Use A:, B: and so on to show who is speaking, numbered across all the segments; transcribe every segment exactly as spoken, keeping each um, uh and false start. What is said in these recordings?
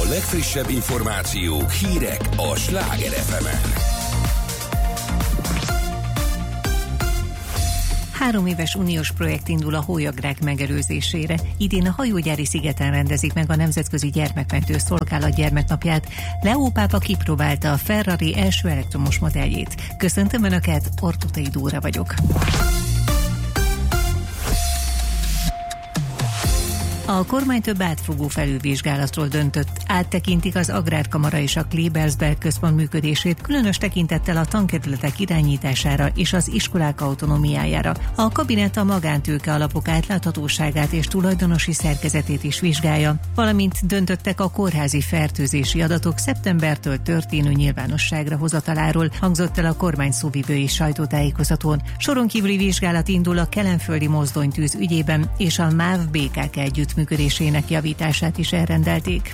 A: legfrissebb információk, hírek a Sláger ef emen.
B: Három éves uniós projekt indul a hólyagrák megelőzésére. Idén a Hajógyári szigeten rendezik meg a Nemzetközi Gyermekmentő Szolgálat gyermeknapját. Leó pápa kipróbálta a Ferrari első elektromos modelljét. Köszöntöm Önöket, Ortutai Dóra vagyok. A kormány több átfogó felülvizsgálatról döntött. Áttekintik az Agrárkamara és a Klebersberg központ működését, különös tekintettel a tankerületek irányítására és az iskolák autonómiájára. A kabinet a magántőke alapok átláthatóságát és tulajdonosi szerkezetét is vizsgálja, valamint döntöttek a kórházi fertőzési adatok szeptembertől történő nyilvánosságra hozataláról, hangzott el a kormány szóvivői sajtótájékozatón. Soron kívüli vizsgálat indul a kelenföldi mozdonytűz ügyében, és a MÁV bé ká ká együtt működésének javítását is elrendelték.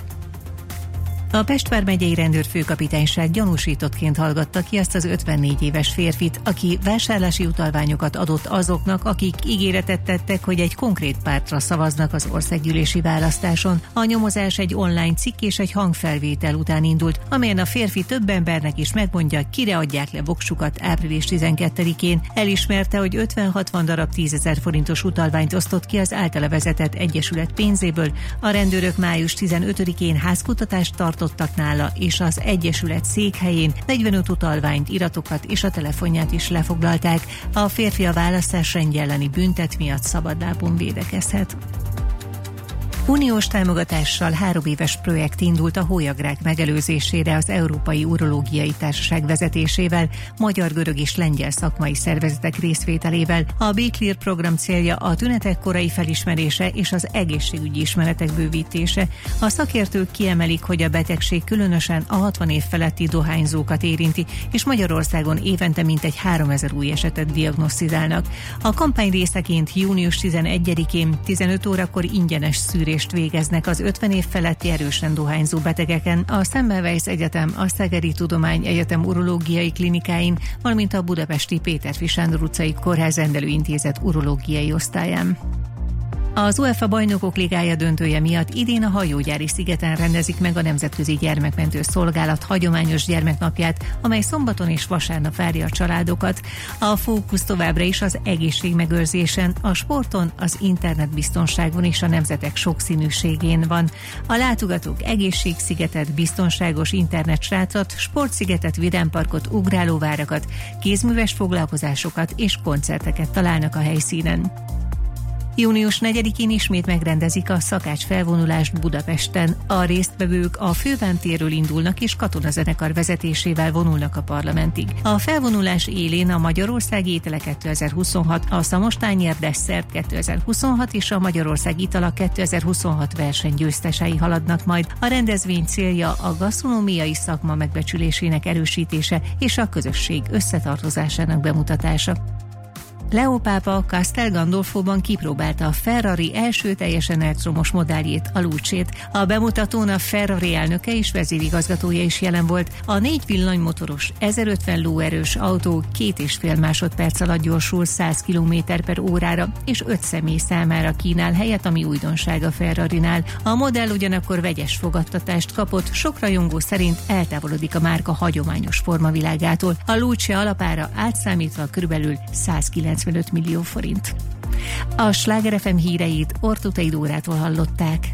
B: A Pest vármegyei rendőrfőkapitányság gyanúsítottként hallgatta ki azt az ötvennégy éves férfit, aki vásárlási utalványokat adott azoknak, akik ígéretet tettek, hogy egy konkrét pártra szavaznak az országgyűlési választáson. A nyomozás egy online cikk és egy hangfelvétel után indult, amelyen a férfi több embernek is megmondja, kire adják le voksukat április tizenkettedikén. Elismerte, hogy ötven-hatvan darab tízezer forintos utalványt osztott ki az általa vezetett egyesület pénzéből. A rendőrök május tizenötödikén házkutatást tartottak nála, és az egyesület székhelyén negyvenöt utalványt, iratokat és a telefonját is lefoglalták. A férfi a választásrendje elleni büntet miatt szabadlábon védekezhet. Uniós támogatással három éves projekt indult a hólyagrák megelőzésére az Európai Urológiai Társaság vezetésével, magyar, görög és lengyel szakmai szervezetek részvételével. A B-Clear program célja a tünetek korai felismerése és az egészségügyi ismeretek bővítése. A szakértők kiemelik, hogy a betegség különösen a hatvan év feletti dohányzókat érinti, és Magyarországon évente mintegy háromezer új esetet diagnosztizálnak. A kampány részeként június tizenegyedikén tizenöt órakor ingyenes szűrés végeznek az ötven év feletti erősen dohányzó betegeken a Semmelweis Egyetem, a Szegedi Tudományegyetem urológiai klinikáin, valamint a budapesti Péterfi Sándor utcai Kórház Rendelőintézet urológiai osztályán. Az UEFA Bajnokok Ligája döntője miatt idén a Hajógyári szigeten rendezik meg a Nemzetközi Gyermekmentő Szolgálat hagyományos gyermeknapját, amely szombaton és vasárnap várja a családokat. A fókusz továbbra is az egészségmegőrzésen, a sporton, az internetbiztonságon és a nemzetek sokszínűségén van. A látogatók egészségszigetet, biztonságos internetsátrat, sportszigetet, vidámparkot, ugrálóvárakat, kézműves foglalkozásokat és koncerteket találnak a helyszínen. június negyedikén ismét megrendezik a szakács felvonulást Budapesten. A résztvevők a Főván térről indulnak és katonazenekar vezetésével vonulnak a parlamentig. A felvonulás élén a Magyarország étele kétezer-huszonhat, a Szamostányér desszert kétezer-huszonhat és a Magyarország itala kétezer-huszonhat verseny győztesei haladnak majd. A rendezvény célja a gasztronómiai szakma megbecsülésének erősítése és a közösség összetartozásának bemutatása. Leó pápa Castel Gandolfóban kipróbálta a Ferrari első teljesen elektromos modelljét, a Lucét. A bemutatón a Ferrari elnöke és vezérigazgatója is jelen volt. A négy villanymotoros, ezerötven lóerős autó két és fél másodperc alatt gyorsul száz kilométer per órára, és öt személy számára kínál helyet, ami újdonság a Ferrarinál. A modell ugyanakkor vegyes fogadtatást kapott, sok rajongó szerint eltávolodik a márka hagyományos formavilágától. A Luce alapára átszámítva körülbelül százkilencvenöt millió forint. A Sláger ef em híreit Ortutai Dórától hallották.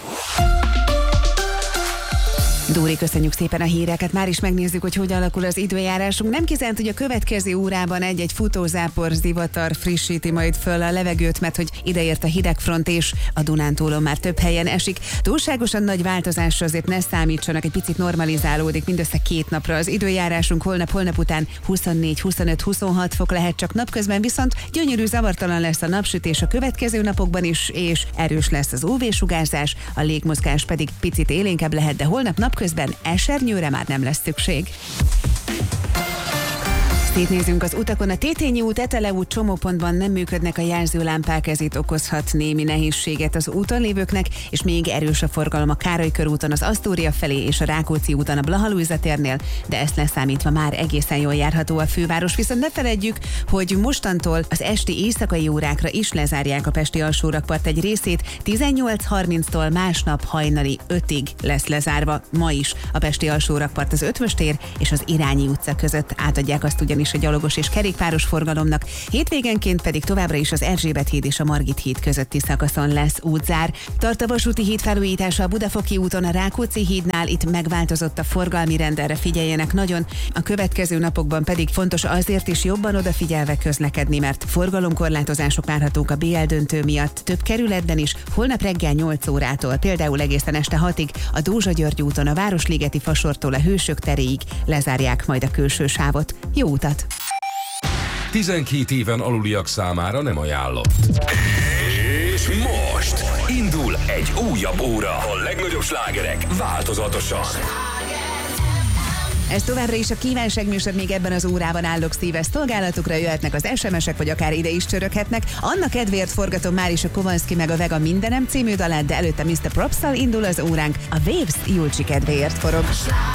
C: Dóri, köszönjük szépen a híreket. Már is megnézzük, hogy hogyan alakul az időjárásunk. Nem kizárt, hogy a következő órában egy-egy futózápor zivatar frissíti majd föl a levegőt, mert hogy ideért a hidegfront, és a Dunántúlon már több helyen esik. Túlságosan nagy változásra azért ne számítsanak, egy picit normalizálódik mindössze két napra az időjárásunk. Holnap, holnap után huszonnégy, huszonöt, huszonhat fok lehet csak napközben, viszont gyönyörű, zavartalan lesz a napsütés a következő napokban is, és erős lesz az ú vé-sugárzás, a légmozgás pedig picit élénkebb lehet, de holnap napközben esernyőre már nem lesz szükség. Szétnézünk az utakon. A Tétényi út, Etele út csomópontban nem működnek a jelzőlámpák, ez itt okozhat némi nehézséget az úton lévőknek, és még erős a forgalom a Károly körúton, az Asztória felé és a Rákóczi úton a Blaha Lujza térnél, de ezt leszámítva már egészen jól járható a főváros. Viszont ne feledjük, hogy mostantól az esti éjszakai órákra is lezárják a pesti alsórakpart egy részét, tizennyolc harminctól másnap hajnali ötig lesz lezárva. Ma is a pesti alsórakpart az Ötvös tér és az Irányi utca között átadják azt ugyanis a gyalogos és kerékpáros forgalomnak, hétvégenként pedig továbbra is az Erzsébet híd és a Margit híd közötti szakaszon lesz útzár. Tart a vasúti híd felújítása a Budafoki úton, a Rákóczi hídnál, itt megváltozott a forgalmi rend, erre figyeljenek nagyon. A következő napokban pedig fontos azért is jobban odafigyelve közlekedni, mert forgalomkorlátozások várhatók a bé el döntő miatt több kerületben is, holnap reggel nyolc órától, például egészen este hatig a Dózsa-György úton a Városligeti Fasortól a Hősök teréig lezárják majd a külső sávot. Jó utat!
A: tizenkét éven aluliak számára nem ajánlott. És most indul egy újabb óra. A legnagyobb slágerek változatosan.
C: Ez továbbra is a kívánságműsor, még ebben az órában állok szíves szolgálatukra, jöhetnek az es em esek, vagy akár ide is csöröghetnek. Annak kedvéért forgatom már is a Kovanszki meg a Vega Mindenem című dalát, de előtte miszter Propszal indul az óránk, a Waves Julcsi kedvéért forog.